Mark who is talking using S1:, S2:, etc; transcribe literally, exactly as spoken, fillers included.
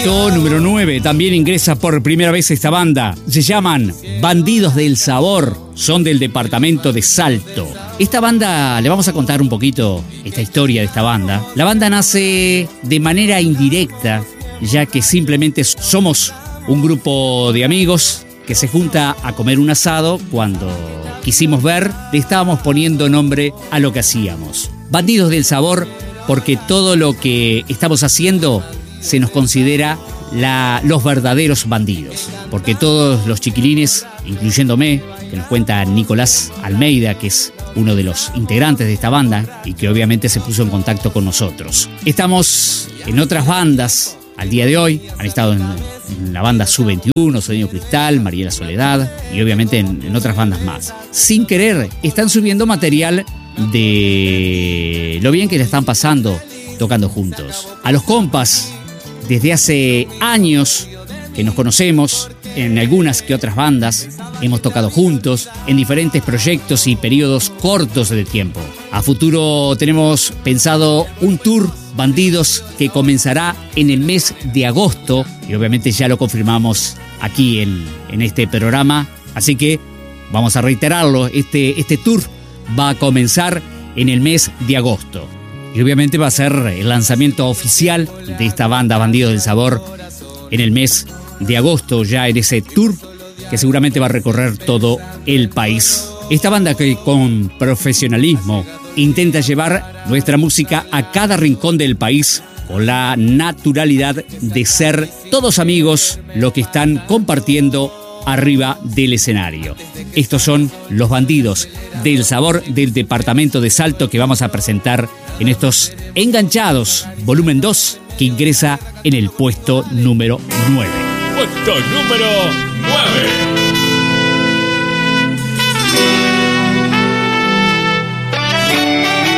S1: puesto número nueve también ingresa por primera vez esta banda. Se llaman Bandidos del Sabor. Son del departamento de Salto. Esta banda, le vamos a contar un poquito esta historia de esta banda. La banda nace de manera indirecta, ya que simplemente somos un grupo de amigos que se junta a comer un asado. Cuando quisimos ver, le estábamos poniendo nombre a lo que hacíamos. Bandidos del Sabor, porque todo lo que estamos haciendo se nos considera la, los verdaderos bandidos. Porque todos los chiquilines, incluyéndome, que nos cuenta Nicolás Almeida, que es uno de los integrantes de esta banda y que obviamente se puso en contacto con nosotros. Estamos en otras bandas al día de hoy. Han estado en, en la banda Sub veintiuno, Sonido Cristal, Mariela Soledad y obviamente en, en otras bandas más. Sin querer, están subiendo material de lo bien que le están pasando tocando juntos. A los compas, desde hace años que nos conocemos, en algunas que otras bandas hemos tocado juntos en diferentes proyectos y periodos cortos de tiempo. A futuro tenemos pensado un tour Bandidos que comenzará en el mes de agosto y obviamente ya lo confirmamos aquí en, en este programa, así que vamos a reiterarlo. Este, este tour va a comenzar en el mes de agosto y obviamente va a ser el lanzamiento oficial de esta banda Bandidos del Sabor en el mes de agosto, ya en ese tour que seguramente va a recorrer todo el país. Esta banda que con profesionalismo intenta llevar nuestra música a cada rincón del país con la naturalidad de ser todos amigos lo que están compartiendo arriba del escenario. Estos son los Bandidos del Sabor del departamento de Salto que vamos a presentar en estos Enganchados, volumen dos, que ingresa en el puesto número nueve.
S2: Puesto número nueve.